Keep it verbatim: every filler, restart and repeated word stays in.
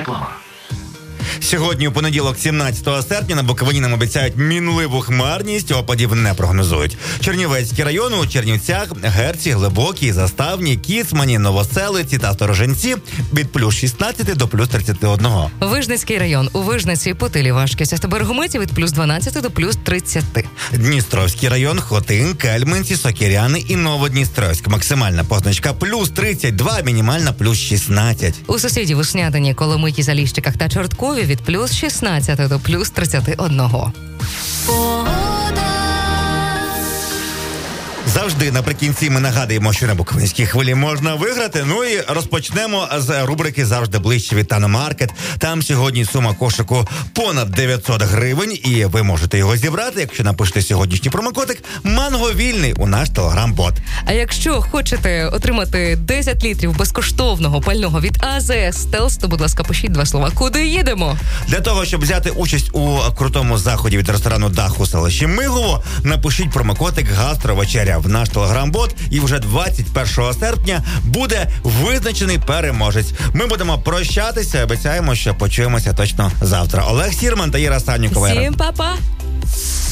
Реклама. Сьогодні, у понеділок, сімнадцятого серпня, на Буковині нам обіцяють мінливу хмарність, опадів не прогнозують. Чернівецький район у Чернівцях, Герці, Глибокій, Заставні, Кіцмані, Новоселиці та Сторожинці від плюс шістнадцяти до плюс тридцяти одного. Вижницький район у Вижниці, Путилі, Вашківці та Берегометі від плюс дванадцяти до плюс тридцяти. Дністровський район, Хотин, Кельменці, Сокиряни і Новодністровськ. Максимальна позначка плюс тридцять два, мінімальна плюс шістнадцять. У сусідів у Снятині, Коломиті, Заліщиках та Чорткові від плюс шістнадцяти до плюс тридцяти одного. Завжди наприкінці ми нагадуємо, що на Буковинській хвилі можна виграти. Ну і розпочнемо з рубрики «Завжди ближче» від Таномаркет. Там сьогодні сума кошику понад дев'ятсот гривень, і ви можете його зібрати, якщо напишете сьогоднішній промокодик «Манго вільний» у наш телеграм-бот. А якщо хочете отримати десять літрів безкоштовного пального від АЗС Стелс, то, будь ласка, пишіть два слова. Куди їдемо? Для того, щоб взяти участь у крутому заході від ресторану «Дах» у селищі Мигово, напишіть промокодик «Гастровечеря» в наш телеграм-бот, і вже двадцять першого серпня буде визначений переможець. Ми будемо прощатися, обіцяємо, що почуємося точно завтра. Олег Сірман та Іра Санюкова. Всім па-па!